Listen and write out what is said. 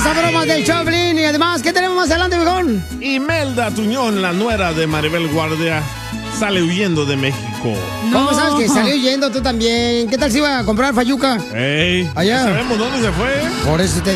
a bromas del Choplin. Y además, ¿qué tenemos más adelante, mejor? Imelda Tuñón, la nuera de Maribel Guardia, sale huyendo de México. ¿Cómo sabes que salió huyendo tú también? ¿Qué tal si iba a comprar fayuca? Ey, allá. ¿sabemos dónde se fue? Por eso te